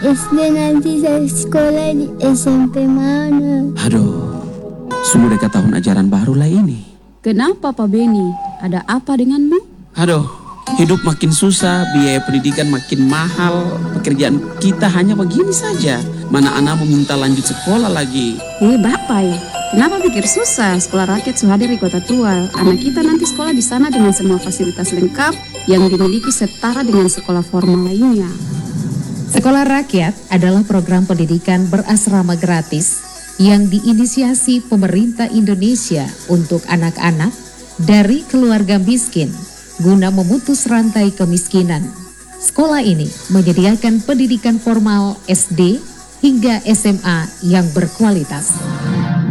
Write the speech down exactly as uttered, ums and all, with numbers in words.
S D nanti saya sekolah di S M P mana? Aduh, sudah dekat tahun ajaran baru lah ini. Kenapa Pak Beni? Ada apa denganmu? Aduh, hidup makin susah, biaya pendidikan makin mahal, pekerjaan kita hanya begini saja. Mana anak mau minta lanjut sekolah lagi? Eh Bapak ya, kenapa pikir susah? Sekolah rakyat Suhadir di Kota Tua. Anak kita nanti sekolah di sana dengan semua fasilitas lengkap yang dimiliki setara dengan sekolah formal lainnya. Sekolah Rakyat adalah program pendidikan berasrama gratis yang diinisiasi pemerintah Indonesia untuk anak-anak dari keluarga miskin guna memutus rantai kemiskinan. Sekolah ini menyediakan pendidikan formal S D hingga S M A yang berkualitas.